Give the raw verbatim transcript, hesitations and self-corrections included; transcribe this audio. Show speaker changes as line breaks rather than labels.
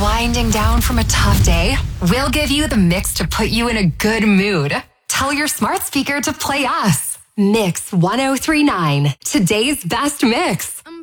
winding down from a tough day? We'll give you the mix to put you in a good mood. Tell your smart speaker to play us. Mix one oh three point nine, today's best mix.